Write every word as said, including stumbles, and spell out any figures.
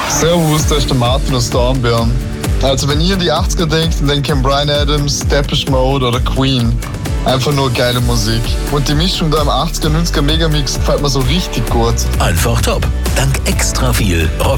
Servus, das ist der Martin aus Dornbirn. Also wenn ihr an die achtziger denkt, dann denkt ihr an Bryan Adams, Depeche Mode oder Queen. Einfach nur geile Musik. Und die Mischung da im achtziger, neunziger Megamix gefällt mir so richtig gut. Einfach top. Dank extra viel Rock